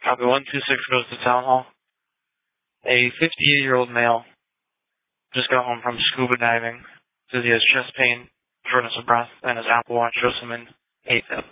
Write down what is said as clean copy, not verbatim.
Copy 126 goes to town hall. A 58-year-old male just got home from scuba diving. Says he has chest pain, shortness of breath, and his Apple Watch shows him in AFib.